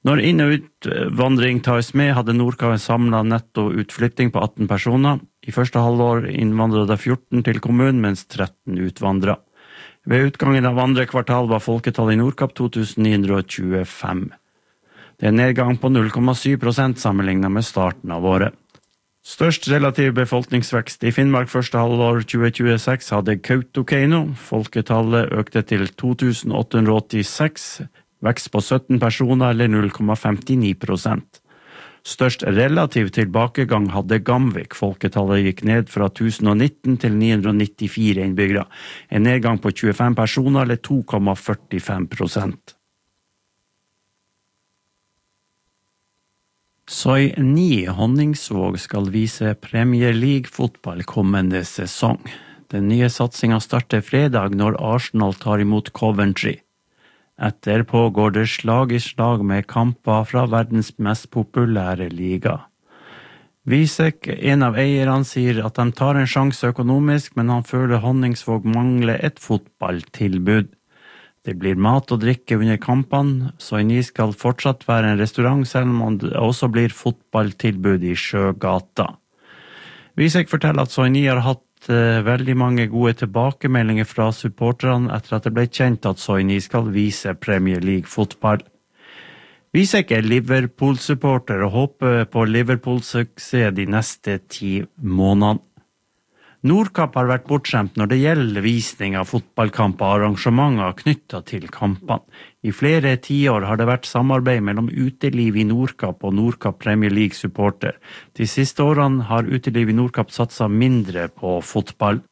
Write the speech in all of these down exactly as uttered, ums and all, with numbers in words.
Når inn- og utvandring tas med, hadde Nordkapp en samlet netto utflytting på atten personer. I første halvår innvandret det fjorten til kommunen, mens tretten utvandret. Ved utgangen av andre kvartal var folketallet i Nordkapp to tusen ni hundre tjuefem. Det er en nedgang på null komma syv prosent sammenlignet med starten av året. Størst relativ befolkningsvekst i Finnmark første halvår tjue tjueseks hadde Kautokeino. Folketallet økte til to tusen åtte hundre åttiseks, vekst på sytten personer eller null komma femtini prosent. Størst relativ tilbakegang hadde Gamvik. Folketallet gikk ned fra tusen og nitten til ni hundre nittifire innbyggere. En nedgang på tjuefem personer eller to komma førtifem prosent. Soi ni Honningsvåg skal vise Premier League-fotball kommende sesong. Den nye satsingen starter fredag når Arsenal tar imot Coventry. Etterpå går det slag i slag med kamper fra verdens mest populære liga. Visek, en av eierne, sier at de tar en sjanse økonomisk, men han føler Honningsvåg mangler et fotballtilbud. Det blir mat og drikke under kampene, Soi ni skal fortsatt være en restaurant, selv om det også blir fotballtilbud i Sjøgata. Visek forteller at Soi ni har hatt uh, veldig mange gode tilbakemeldinger fra supporterne etter at det ble kjent at Soi ni skal vise Premier League-fotball. Visek er Liverpool-supporter og håper på Liverpool-suksess de neste ti månedene. Nordkapp har vært bortskjemt når det gjelder visning av fotballkamper og arrangementer knyttet til kampene. I flere tiår har det vært samarbeid mellom uteliv i Nordkapp og Nordkapp Premier League supporter. De siste årene har uteliv i Nordkapp satset mindre på fotball.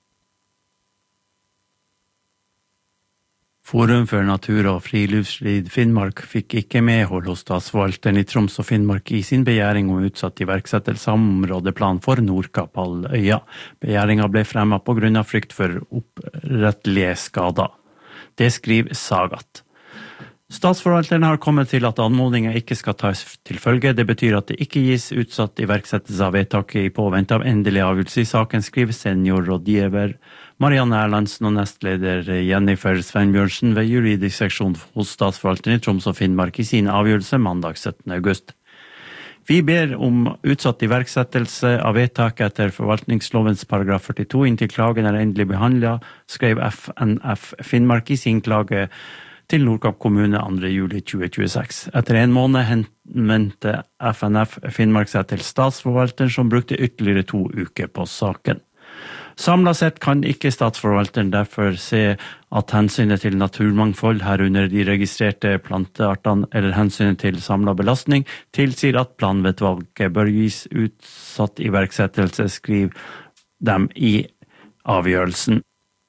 Forum for natur og friluftsliv Finnmark fikk ikke medhold hos statsforvalteren i Troms og Finnmark i sin begjæring om utsatt iverksettelse av områdeplan for Nordkapp-halvøya. Begjæringen ble fremmet på grunn av frykt for opprettelige skader. Det skriver Sagat. Statsforvalteren har kommet til at anmodningen ikke skal tas til følge. Det betyr at det ikke gis utsatt iverksettelse av vedtaket i påvente av endelig avgjørelse i saken, skriver seniorrådgiver Marianne Erlandsen og nestleder Jennifer Svenbjørnsen ved juridisk seksjon hos statsforvalteren i Troms og Finnmark i sin avgjørelse mandag syttende august. Vi ber om utsatt iverksettelse av vedtaket etter forvaltningslovens paragraf førtito inntil klagen er endelig behandlet, skrev F N F Finnmark i sin klage til Nordkapp kommune andre juli tjue tjueseks. Etter en måned henvendte F N F Finnmark seg til statsforvalteren som brukte ytterligere to uker på saken. Samlet sett kan ikke statsforvalteren derfor se at hensynet til naturmangfold, herunder de registrerte planteartene eller hensynet til samlet belastning, tilsier at planvedvalget bør gis utsatt iverksettelse, skriver dem i avgjørelsen.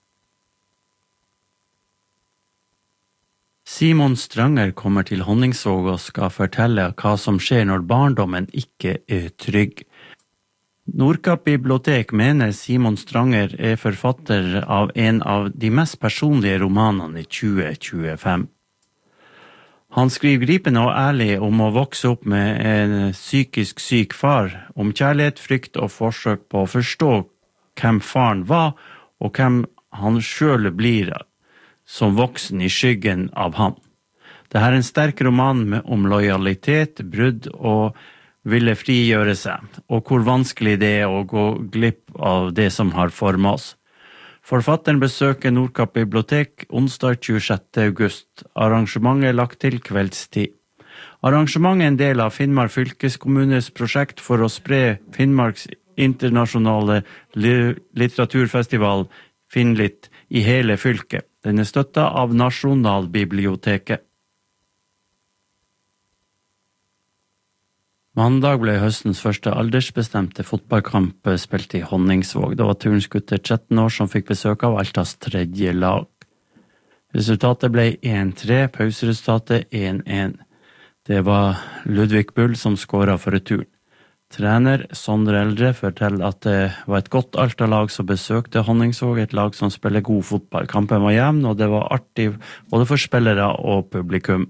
Simon Stranger kommer til Honningsvåg og skal fortelle hva som skjer når barndommen ikke er trygg. Nordkapp bibliotek mener Simon Stranger er forfatter av en av de mest personlige romanene i tjue tjuefem. Han skriver gripende og ærlig om å vokse opp med en psykisk syk far, om kjærlighet, frykt og forsøk på å forstå hvem faren var, og hvem han selv blir som voksen i skyggen av han. Dette er en sterk roman om lojalitet, brudd og ville frigjøre seg, og hvor vanskelig det er å gå glipp av det som har formet oss. Forfatteren besøker Nordkapp bibliotek onsdag tjuesjette august. Arrangementet er lagt til kveldstid. Arrangementet er en del av Finnmark fylkeskommunes prosjekt for å spre Finnmarks internasjonale litteraturfestival Finnlitt i hele fylket. Den er støttet av Nasjonalbiblioteket. Mandag ble høstens første aldersbestemte fotballkamp spilt i Honningsvåg. Det var turnskutter tretten år som fikk besøk av Altas tredje lag. Resultatet ble én tre, pauseresultatet én én. Det var Ludvig Bull som skåret for returen. Trener Sondre Eldre forteller at det var et godt Alta-lag som besøkte Honningsvåg, et lag som spiller god fotball. Kampen var jevn, og det var artig både for spillere og publikum.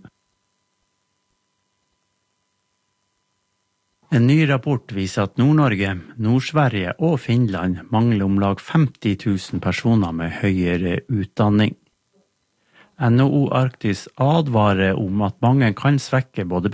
En ny rapport viser at Nord-Norge, Nord-Sverige og Finland mangler om lag femti tusen personer med høyere utdanning. N H O Arktis advarer om at mange kan svekke både